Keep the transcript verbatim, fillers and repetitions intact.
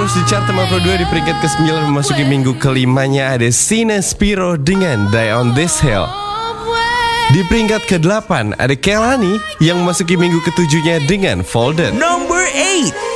terus di chart nomor dua di peringkat kesembilan memasuki minggu kelimanya ada Sina Spiro dengan Die on This Hill. Di peringkat kedelapan ada Kelani yang memasuki minggu ketujuhnya dengan Folded. Number eight.